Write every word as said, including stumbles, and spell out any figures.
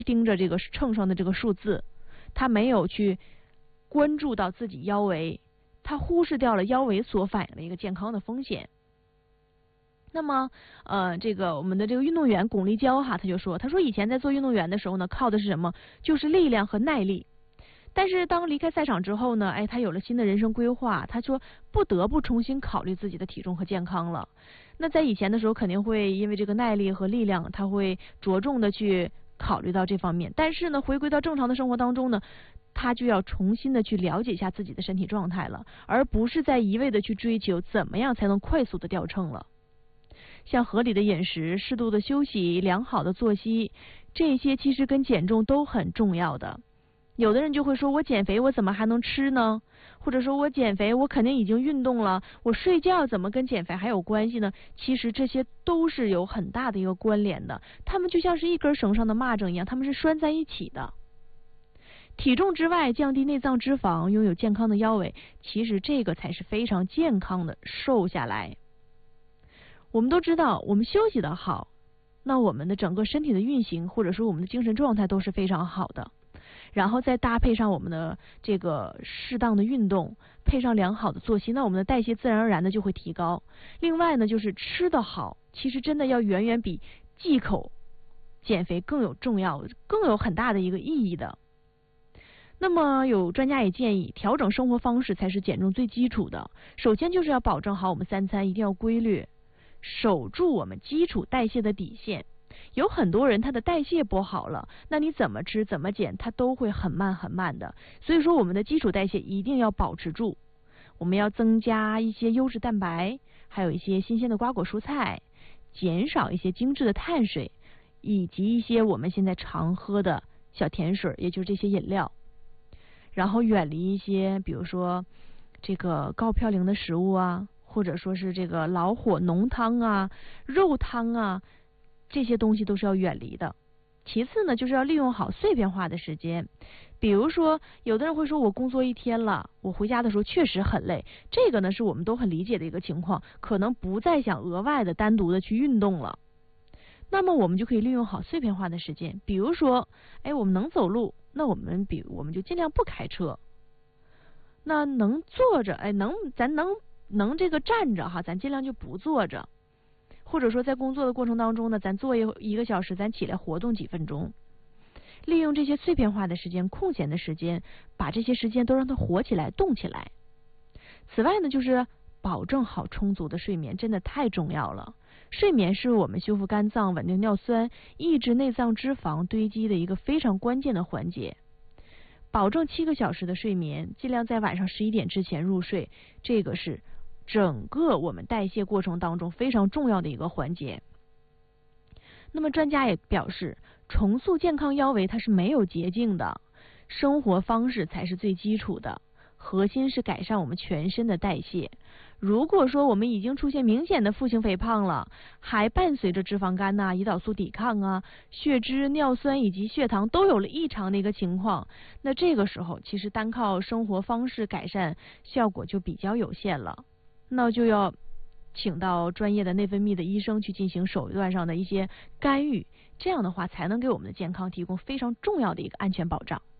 盯着这个秤上的这个数字，他没有去关注到自己腰围，他忽视掉了腰围所反映的一个健康的风险。那么，呃，这个我们的这个运动员巩立姣哈，他就说，他说以前在做运动员的时候呢，靠的是什么？就是力量和耐力。但是当离开赛场之后呢，哎，他有了新的人生规划，他说不得不重新考虑自己的体重和健康了。那在以前的时候，肯定会因为这个耐力和力量，他会着重的去考虑到这方面。但是呢，回归到正常的生活当中呢，他就要重新的去了解一下自己的身体状态了，而不是在一味的去追求怎么样才能快速的掉秤了。像合理的饮食、适度的休息、良好的作息，这些其实跟减重都很重要的。有的人就会说，我减肥我怎么还能吃呢？或者说我减肥我肯定已经运动了，我睡觉怎么跟减肥还有关系呢？其实这些都是有很大的一个关联的，它们就像是一根绳上的蚂蚱一样，它们是拴在一起的。体重之外，降低内脏脂肪，拥有健康的腰围，其实这个才是非常健康的瘦下来。我们都知道，我们休息的好，那我们的整个身体的运行或者说我们的精神状态都是非常好的。然后再搭配上我们的这个适当的运动，配上良好的作息，那我们的代谢自然而然的就会提高。另外呢，就是吃得好，其实真的要远远比忌口减肥更有重要，更有很大的一个意义的。那么有专家也建议，调整生活方式才是减重最基础的。首先就是要保证好我们三餐一定要规律，守住我们基础代谢的底线。有很多人他的代谢不好了，那你怎么吃怎么减，它都会很慢很慢的。所以说我们的基础代谢一定要保持住，我们要增加一些优质蛋白，还有一些新鲜的瓜果蔬菜，减少一些精致的碳水，以及一些我们现在常喝的小甜水，也就是这些饮料。然后远离一些比如说这个高嘌呤的食物啊，或者说是这个老火浓汤啊、肉汤啊，这些东西都是要远离的。其次呢，就是要利用好碎片化的时间。比如说有的人会说，我工作一天了，我回家的时候确实很累，这个呢是我们都很理解的一个情况，可能不再想额外的单独的去运动了。那么我们就可以利用好碎片化的时间，比如说哎，我们能走路，那我们比我们就尽量不开车。那能坐着，哎，能咱能能这个站着哈，咱尽量就不坐着。或者说在工作的过程当中呢，咱坐一一个小时，咱起来活动几分钟，利用这些碎片化的时间、空闲的时间，把这些时间都让它活起来、动起来。此外呢，就是保证好充足的睡眠，真的太重要了。睡眠是我们修复肝脏、稳定尿酸、抑制内脏脂肪堆积的一个非常关键的环节。保证七个小时的睡眠，尽量在晚上十一点之前入睡，这个是整个我们代谢过程当中非常重要的一个环节。那么专家也表示，重塑健康腰围它是没有捷径的，生活方式才是最基础的，核心是改善我们全身的代谢。如果说我们已经出现明显的腹型肥胖了，还伴随着脂肪肝呐、胰岛素抵抗啊、血脂、尿酸以及血糖都有了异常的一个情况，那这个时候其实单靠生活方式改善效果就比较有限了，那就要请到专业的内分泌的医生去进行手段上的一些干预，这样的话才能给我们的健康提供非常重要的一个安全保障。